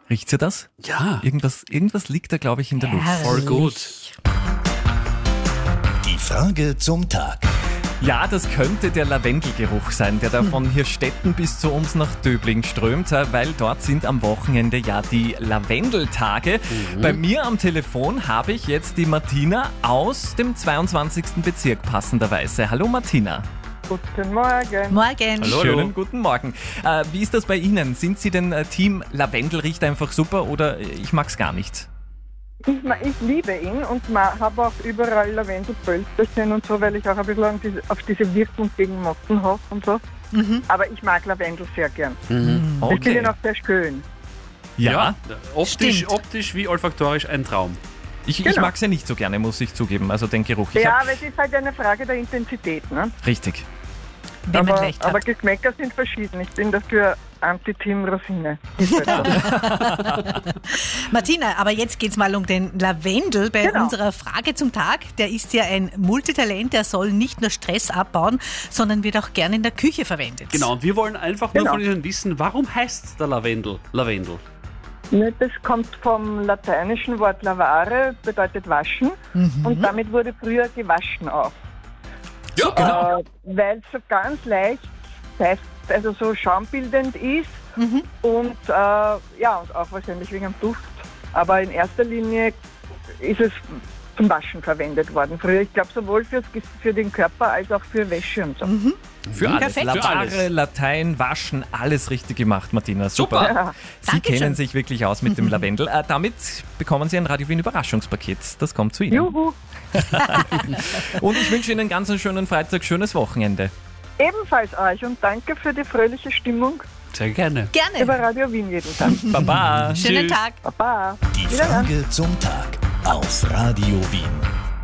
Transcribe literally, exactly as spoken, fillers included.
Riecht ihr das? Ja. Irgendwas, irgendwas liegt da, glaube ich, in der Luft. Voll gut. Die Frage zum Tag. Ja, das könnte der Lavendelgeruch sein, der da von Hirstetten bis zu uns nach Döbling strömt, weil dort sind am Wochenende ja die Lavendeltage. Mhm. Bei mir am Telefon habe ich jetzt die Martina aus dem zweiundzwanzigsten Bezirk passenderweise. Hallo Martina. Guten Morgen. Morgen. Hallo. Schönen guten Morgen. Äh, wie ist das bei Ihnen? Sind Sie denn äh, Team Lavendel riecht einfach super oder äh, ich mag's gar nicht? Ich, ma- ich liebe ihn und habe auch überall Lavendelpölsterchen und so, weil ich auch ein bisschen an diese, auf diese Wirkung gegen Motten habe und so. Mhm. Aber ich mag Lavendel sehr gern. Mhm. Ich finde Okay. ihn auch sehr schön. Ja, Ja, optisch, Stimmt. optisch wie olfaktorisch ein Traum. ich, ich Genau. mag's ja nicht so gerne, muss ich zugeben, also den Geruch. Ich Ja, hab, aber es ist halt eine Frage der Intensität. Ne? richtig. Wenn man Aber, recht aber hat. Geschmäcker sind verschieden. Ich bin dafür Anti-Team Rosine. Ist halt so. Martina, aber jetzt geht's mal um den Lavendel bei Genau. unserer Frage zum Tag. Der ist ja ein Multitalent, der soll nicht nur Stress abbauen, sondern wird auch gerne in der Küche verwendet. Genau, und wir wollen einfach nur Genau. von Ihnen wissen, warum heißt der Lavendel Lavendel? Ne, Das kommt vom lateinischen Wort lavare, bedeutet waschen. Und damit wurde früher gewaschen auch. Ja, Äh, weil es so ganz leicht fest, also so schaumbildend ist und äh, ja, und auch wahrscheinlich wegen dem Duft. Aber in erster Linie ist es zum Waschen verwendet worden. Früher, ich glaube, sowohl fürs, Ges- für den Körper als auch für Wäsche und so. Für alles. Perfekt. Für Lavare, alles. Latein, Waschen, alles richtig gemacht, Martina. Super. Super. Ja. Sie Dankeschön. kennen sich wirklich aus mit dem Lavendel. Äh, damit bekommen Sie ein Radio Wien Überraschungspaket. Das kommt zu Ihnen. Juhu! Und ich wünsche Ihnen ganz einen schönen Freitag, schönes Wochenende. Ebenfalls euch und danke für die fröhliche Stimmung Sehr gerne. Gerne. über Radio Wien jeden Tag. Baba. Schönen Tschüss. Tag. Baba! Die Wiederhören. Frage zum Tag auf Radio Wien.